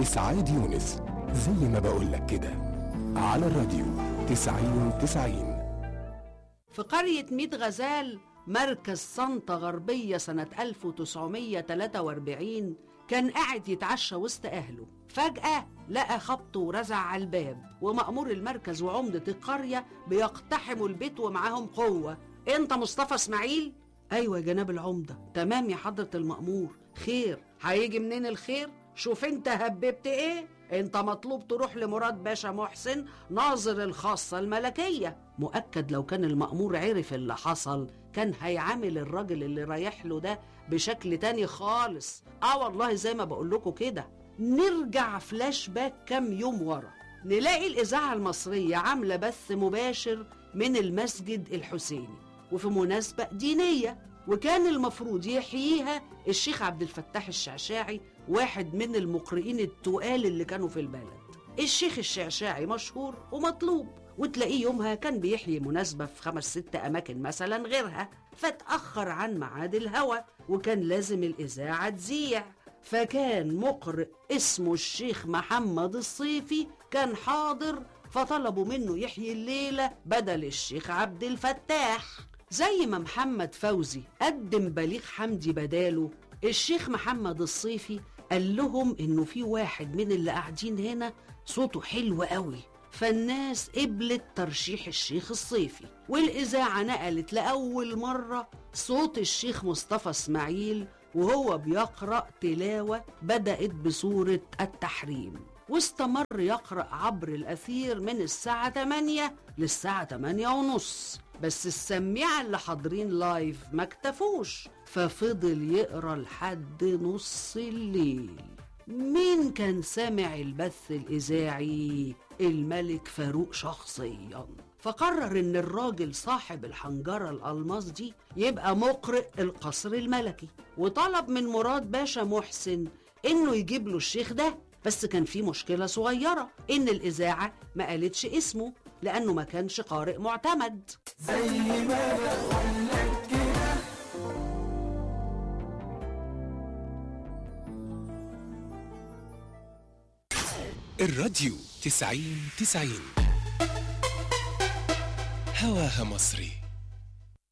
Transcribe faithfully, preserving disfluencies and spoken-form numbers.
إسعاد يونس، زي ما بقولك كده، على الراديو تسعين تسعين. في قرية ميت غزال مركز سانتا غربية سنة ألف وتسعمية وتلاتة وأربعين كان قاعد يتعشى وسط أهله. فجأة لقى خبط ورزع على الباب، ومأمور المركز وعمدة القرية بيقتحموا البيت ومعاهم قوة. انت مصطفى اسماعيل؟ ايوه يا جناب العمدة. تمام يا حضرة المأمور. خير؟ هيجي منين الخير؟ شوف انت هببت ايه؟ انت مطلوب تروح لمراد باشا محسن ناظر الخاصة الملكية. مؤكد لو كان المأمور عرف اللي حصل كان هيعامل الراجل اللي رايح له ده بشكل تاني خالص. اه والله زي ما بقول لكم كده. نرجع فلاش باك كام يوم ورا، نلاقي الإذاعة المصرية عاملة بث مباشر من المسجد الحسيني وفي مناسبة دينية، وكان المفروض يحييها الشيخ عبد الفتاح الشعشاعي، واحد من المقرئين التقال اللي كانوا في البلد. الشيخ الشعشاعي مشهور ومطلوب، وتلاقيه يومها كان بيحيي مناسبة في خمس ست أماكن مثلا غيرها، فتأخر عن ميعاد الهوا وكان لازم الإذاعة تذيع. فكان مقرئ اسمه الشيخ محمد الصيفي كان حاضر، فطلبوا منه يحيي الليلة بدل الشيخ عبد الفتاح. زي ما محمد فوزي قدم بليغ حمدي بداله، الشيخ محمد الصيفي قال لهم انه في واحد من اللي قاعدين هنا صوته حلو قوي، فالناس قبلت ترشيح الشيخ الصيفي، والإذاعة نقلت لأول مرة صوت الشيخ مصطفى اسماعيل وهو بيقرأ تلاوة بدأت بسورة التحريم، واستمر يقرأ عبر الأثير من الساعة تمانية للساعة تمانية ونص. بس السميعة اللي حاضرين لايف ما اكتفوش، ففضل يقرأ لحد نص الليل. مين كان سامع البث الإذاعي؟ الملك فاروق شخصيا. فقرر ان الراجل صاحب الحنجرة الألماس دي يبقى مقرئ القصر الملكي، وطلب من مراد باشا محسن انه يجيب له الشيخ ده. بس كان في مشكلة صغيرة، ان الإذاعة ما قالتش اسمه لأنه ما كانش قارئ معتمد. زي ما بقولك كده. الراديو تسعين تسعين، هواها مصري.